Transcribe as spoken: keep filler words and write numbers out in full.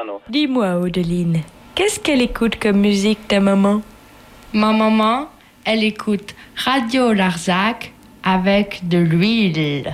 Milano. Dis-moi, Odeline, qu'est-ce qu'elle écoute comme musique, ta maman? Ma maman, elle écoute Radio Larzac avec de l'huile.